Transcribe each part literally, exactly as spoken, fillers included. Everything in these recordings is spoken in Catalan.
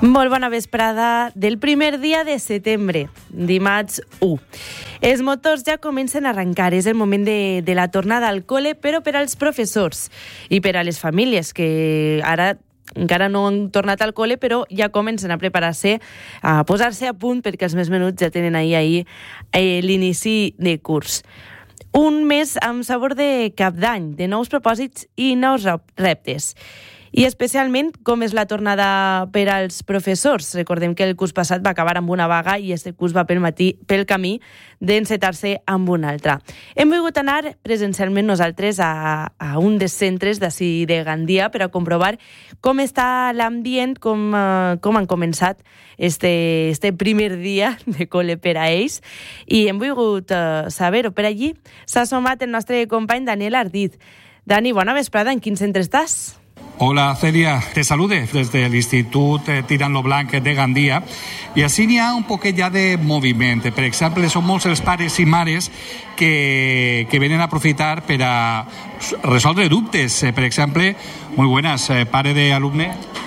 Molt bona vesprada del primer dia de setembre, dimarts u. Els motors ja comencen a arrencar, és el moment de, de la tornada al col·le, però per als professors i per a les famílies que ara encara no han tornat al col·le, però ja comencen a preparar-se, a posar-se a punt, perquè els més menuts ja tenen ahir, ahir eh, l'inici de curs. Un mes amb sabor de cap d'any, de nous propòsits i nous reptes. I especialment com és la tornada per als professors. Recordem que el curs passat va acabar amb una vaga i aquest curs va pel, matí, pel camí d'encetar-se amb una altra. Hem volgut anar presencialment nosaltres a, a un dels centres d'ací de Gandia per a comprovar com està l'ambient, com, uh, com han començat este, este primer dia de col·le per a ells. I hem volgut uh, saber-ho. Per allí s'ha sumat el nostre company Daniel Ardit. Dani, bona vesprada. En quin centre estàs? Hola Celia, te salude desde el Institut Tirant lo Blanc de Gandia i així n'hi ha un poquet ja de moviment. Per exemple, són molts els pares i mares que, que venen a aprofitar per a resoldre dubtes. Per exemple, muy buenas, pare d'alumne.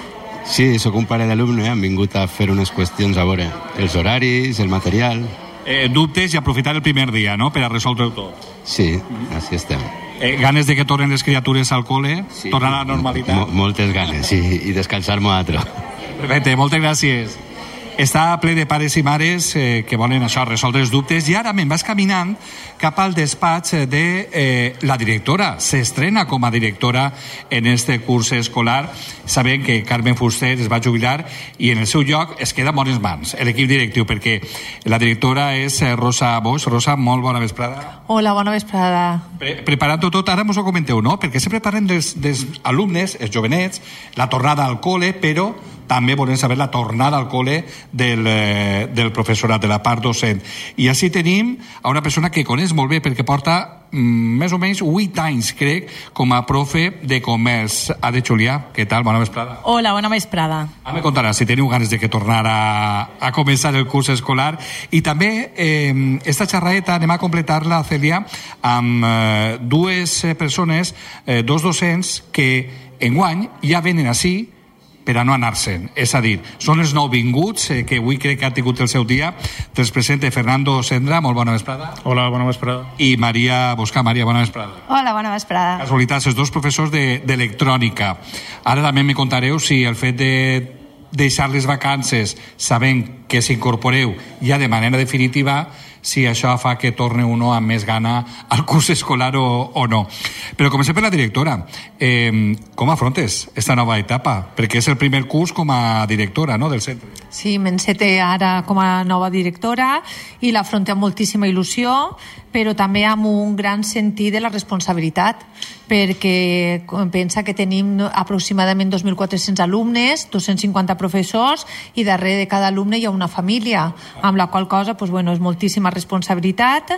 Sí, sóc un pare d'alumne, han vingut a fer unes qüestions a veure els horaris, el material. Eh, dubtes i aprofitar el primer dia, no?, per a resoldre-ho tot. Sí, així estem. Eh, ganes de que tornen les criatures al col·le, sí, tornar a la normalitat. Mo moltes ganes, sí, i descansar-me a altre. Perfecte, moltes gràcies. Està ple de pares i mares eh, que volen això, resoldre els dubtes, i ara me'n vas caminant cap al despatx de eh, la directora. S'estrena com a directora en este curs escolar. Sabem que Carmen Fuster es va jubilar i en el seu lloc es queda en bones mans l'equip directiu, perquè la directora és Rosa Bosch. Rosa, molt bona vesprada. Hola, bona vesprada. Pre Preparant-ho tot, ara mos ho comenteu, no? Perquè sempre parlem dels, dels alumnes, els jovenets, la tornada al col·le, però també volem saber la tornada al col·le del, eh, del professorat, de la part docent. I així tenim a una persona que coneix molt bé perquè porta mm, més o menys vuit anys, crec, com a profe de comerç. Ade Julià, què tal? Bona vesprada. Hola, bona vesprada. Ara me contaràs si teniu ganes de que tornar a, a començar el curs escolar. I també eh, esta xerradeta anem a completar-la, Celia, amb eh, dues persones, eh, dos docents que enguany ja venen així per a no anar-se'n. És a dir, són els nouvinguts eh, que avui crec que ha tingut el seu dia. Te'ls presenta Fernando Sendra, molt bona vesprada. Hola, bona vesprada. I Maria Boscà. Maria, bona vesprada. Hola, bona vesprada. Casualitats, els dos professors d'electrònica. Ara també me contareu si el fet de deixar les vacances sabent que s'incorporeu ja de manera definitiva, si això fa que torne uno amb més gana al curs escolar o, o no. Però comencem per la directora. Eh, com afrontes esta nova etapa? Perquè és el primer curs com a directora, no?, del centre. Sí, m'encete ara com a nova directora i l'afronto amb moltíssima il·lusió, però també amb un gran sentit de la responsabilitat, perquè pensa que tenim aproximadament dos mil quatre-cents alumnes, dos-cents cinquanta professors, i darrere de cada alumne hi ha una família, amb la qual cosa pues, bueno, és moltíssima responsabilitat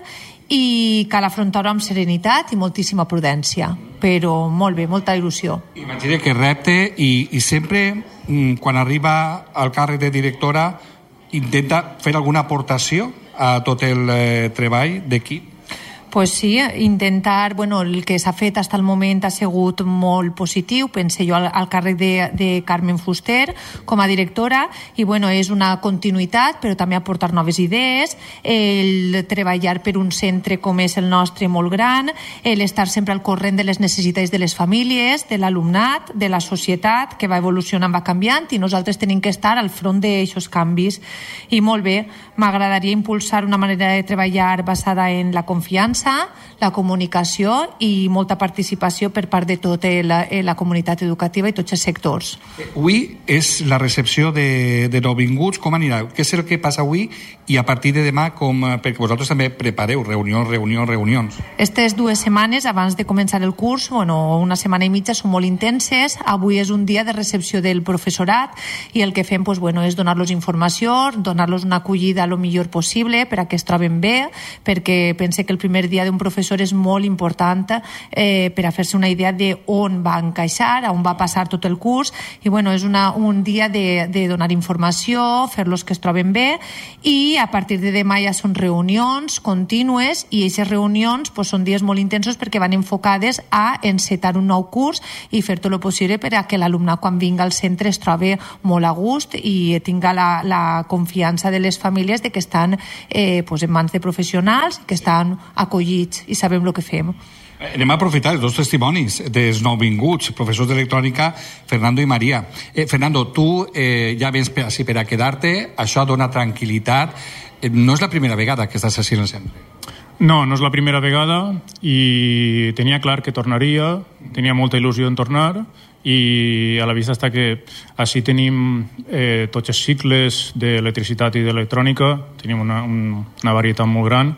i cal afrontar-ho amb serenitat i moltíssima prudència, però molt bé, molta il·lusió. Imagina que repte i, i sempre quan arriba al càrrec de directora intenta fer alguna aportació a tot el eh, treball d'equip? Pues sí, intentar, bueno, el que s'ha fet fins al moment ha sigut molt positiu, pense jo al, al càrrec de, de Carmen Fuster com a directora, i bueno, és una continuïtat, però també aportar noves idees, el treballar per un centre com és el nostre molt gran, el estar sempre al corrent de les necessitats de les famílies, de l'alumnat, de la societat, que va evolucionant, va canviant, i nosaltres tenim que estar al front d'aquests canvis. I molt bé, m'agradaria impulsar una manera de treballar basada en la confiança, la comunicació i molta participació per part de tota la, la comunitat educativa i tots els sectors. Avui és la recepció de, de nouvinguts. Com anirà? Què és el que passa avui? I a partir de demà, com, perquè vosaltres també prepareu reunions, reunions, reunions. Aquestes dues setmanes abans de començar el curs, bueno, una setmana i mitja, són molt intenses. Avui és un dia de recepció del professorat i el que fem pues, bueno, és donar-los informació, donar-los una acollida el millor possible per a que es troben bé, perquè pense que el primer dia dia d'un professor és molt important eh, per a fer-se una idea de on va encaixar, on va passar tot el curs, i bueno, és una, un dia de, de donar informació, fer-los que es troben bé, i a partir de demà ja són reunions contínues, i aquestes reunions pues, són dies molt intensos perquè van enfocades a encetar un nou curs i fer tot el possible per a que l'alumnat quan vinga al centre es trobi molt a gust i tinga la, la confiança de les famílies de que estan eh, pues, en mans de professionals, que estan acollits i sabem el que fem. Anem a aprofitar els dos testimonis dels nouvinguts, professors d'electrònica, Fernando i Maria. Eh, Fernando, tu eh, ja vens per, així per a quedar-te, això dona tranquil·litat. Eh, no és la primera vegada que estàs així en el centre. No, no és la primera vegada i tenia clar que tornaria, tenia molta il·lusió en tornar i a la vista està que així tenim eh, tots els cicles d'electricitat i d'electrònica, tenim una, un, una varietat molt gran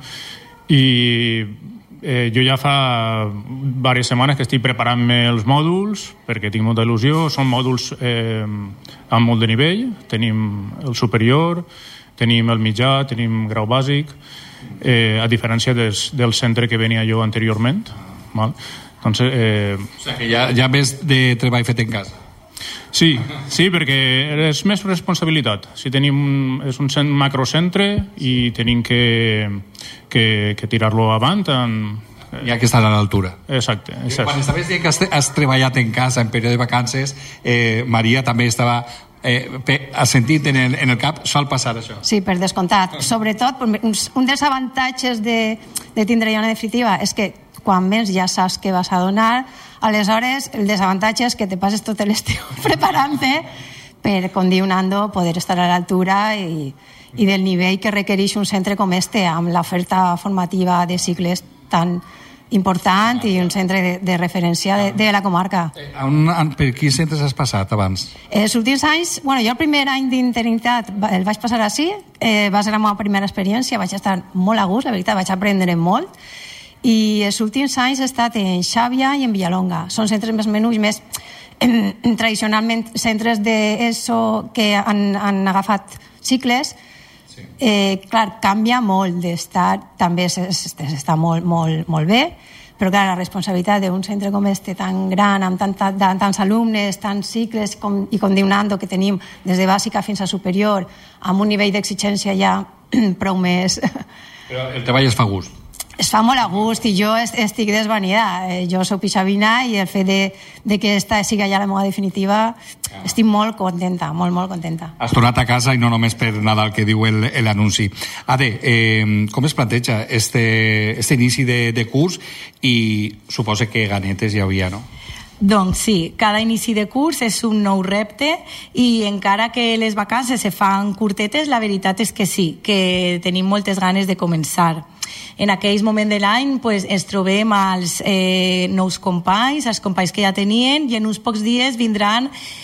i eh, jo ja fa diverses setmanes que estic preparant-me els mòduls perquè tinc molta il·lusió, són mòduls eh, amb molt de nivell, tenim el superior, tenim el mitjà, tenim grau bàsic, eh, a diferència des, del centre que venia jo anteriorment, val? Doncs, eh... O sigui que ja, ja ves de treball fet en casa. Sí, sí, perquè és més responsabilitat. Si tenim, és un macrocentre i tenim que, que, que tirar-lo avant. En... Hi ha que estar a l'altura. Exacte. Quan estaves dient que has, has treballat en casa en període de vacances, eh, Maria també estava eh, assentint en el, en el cap, sol passar això. Sí, per descomptat. Sobretot, un dels avantatges de, de tindre ja una definitiva és que quan vens ja saps què vas a donar. Aleshores, el desavantatge és que te passes tot l'estiu preparant-te per, com diu Nando, poder estar a l'altura i, i del nivell que requereix un centre com este, amb l'oferta formativa de cicles tan important i un centre de, de referència de, de la comarca. On, per quins centres has passat abans? Els últims anys, bueno, jo el primer any d'interinitat el vaig passar així, eh, va ser la meva primera experiència, vaig estar molt a gust, la veritat, vaig aprendre molt, i els últims anys he estat en Xàbia i en Villalonga. Són centres més menús, més eh, tradicionalment centres d'ESO que han, han agafat cicles. Sí. Eh, clar, canvia molt d'estar, també s'està molt, molt, molt bé, però clar, la responsabilitat d'un centre com este tan gran, amb tanta, tants alumnes, tants cicles, com, i com diu Nando, que tenim des de bàsica fins a superior, amb un nivell d'exigència ja prou més... Però el treball es fa gust. Es fa molt a gust i jo estic desvanida. Jo soc pixavina i el fet de, de que esta siga ja la meva definitiva, ah. estic molt contenta, molt, molt contenta. Has tornat a casa i no només per Nadal, que diu l'anunci. Ade, eh, com es planteja este, este inici de, de curs i suposo que ganetes hi havia, no? Doncs sí, cada inici de curs és un nou repte i encara que les vacances se fan curtetes, la veritat és que sí, que tenim moltes ganes de començar. En aquell moment de l'any pues, ens trobem als eh, nous companys, els companys que ja tenien, i en uns pocs dies vindran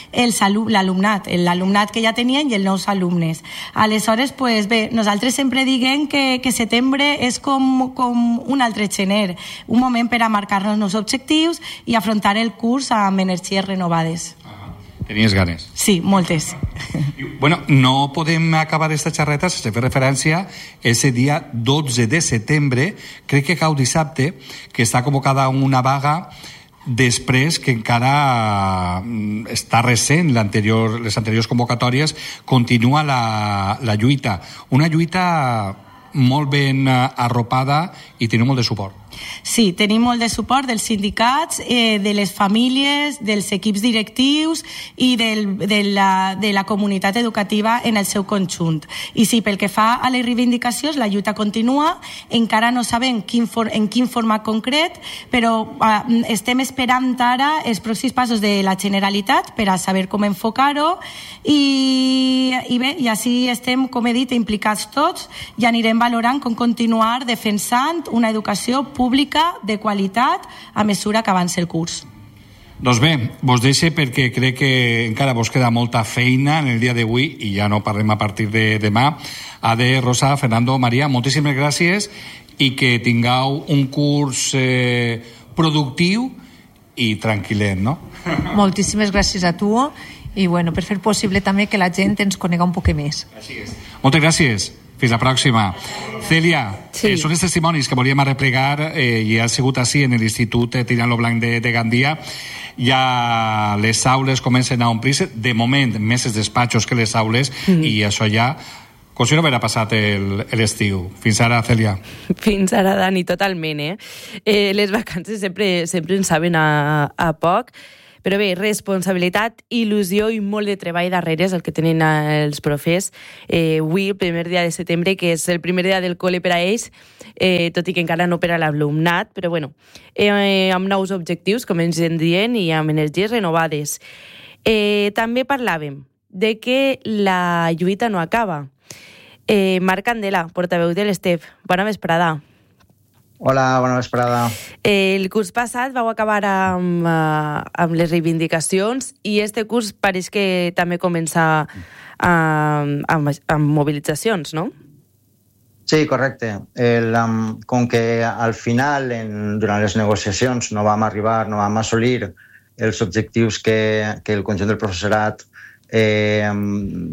l'alumnat, l'alumnat que ja tenien i els nous alumnes. Aleshores, pues, bé, nosaltres sempre diguem que, que setembre és com, com un altre gener, un moment per a marcar-nos els objectius i afrontar el curs amb energies renovades. Tenies ganes? Sí, moltes. Bueno, no podem acabar esta xerreta sense fer referència ese dia dotze de setembre, crec que cau dissabte, que està convocada una vaga després que encara està recent l'anterior, les anteriors convocatòries, continua la, la lluita. Una lluita molt ben arropada i tenim molt de suport. Sí, tenim molt de suport dels sindicats, eh, de les famílies, dels equips directius i del, de, la, de la comunitat educativa en el seu conjunt. I sí, pel que fa a les reivindicacions, la lluita continua, encara no sabem quin for, en quin format concret, però eh, estem esperant ara els pròxims passos de la Generalitat per a saber com enfocar-ho i, i bé, i així estem, com he dit, implicats tots i anirem valorant com continuar defensant una educació pública de qualitat a mesura que avança el curs. Doncs bé, vos deixe perquè crec que encara vos queda molta feina en el dia d'avui i ja no parlem a partir de demà. Ade, Rosa, Fernando, Maria, moltíssimes gràcies i que tingueu un curs eh, productiu i tranquil·let, no? Moltíssimes gràcies a tu i bueno, per fer possible també que la gent ens conega un poc més. Així és. Moltes gràcies. Fins la pròxima. Cèlia, Sí. eh, són els testimonis que volíem arreplegar eh, i ha sigut així en l'Institut eh, Tirant lo Blanc de, de Gandia. Ja les aules comencen a omplir-se, de moment més els despatxos que les aules, mm. i això ja com si no haguera passat el- l'estiu. Fins ara, Cèlia. Fins ara, Dani, totalment, eh? eh les vacances sempre, sempre en saben a, a poc, però bé, responsabilitat, il·lusió i molt de treball darrere és el que tenen els profes. Eh, avui, el primer dia de setembre, que és el primer dia del col·le per a ells, eh, tot i que encara no per a l'alumnat, però bueno, eh, amb nous objectius, com ens en dient, i amb energies renovades. Eh, també parlàvem de que la lluita no acaba. Eh, Marc Candela, portaveu de l'Estef. Bona vesprada. Hola, bona vesprada. Eh, el curs passat vau acabar amb, uh, amb les reivindicacions i este curs pareix que també comença amb, amb, amb mobilitzacions, no? Sí, correcte. El, um, com que al final, en, durant les negociacions, no vam arribar, no vam assolir els objectius que, que el conjunt del professorat eh,